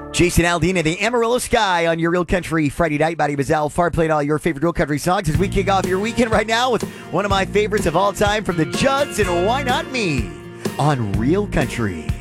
Jason Aldean and the Amarillo Sky on your Real Country Friday night. Matty Bazell, far playing all your favorite real country songs as we kick off your weekend right now with one of my favorites of all time from the Judds and Why Not Me on Real Country.